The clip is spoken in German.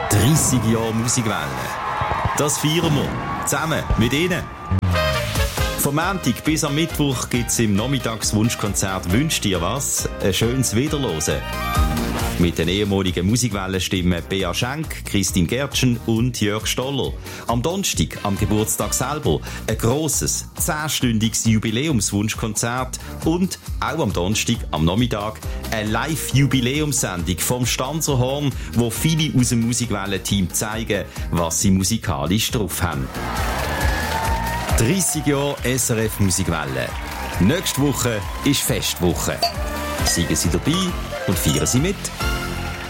30 Jahre Musikwelle. Das feiern wir. Zusammen mit Ihnen. Vom Montag bis am Mittwoch gibt es im Nachmittagswunschkonzert «Wünsch dir was?» ein schönes Wiederhören. Mit den ehemaligen Musikwellenstimmen Bea Schenk, Christine Gertschen und Jörg Stoller. Am Donnerstag, am Geburtstag selber, ein grosses, 10-stündiges Jubiläumswunschkonzert und auch am Donnerstag, am Nachmittag, eine Live-Jubiläumssendung vom Stanzerhorn, wo viele aus dem Musikwellen-Team zeigen, was sie musikalisch drauf haben. 30 Jahre SRF Musikwelle. Nächste Woche ist Festwoche. Seien Sie dabei und feiern Sie mit.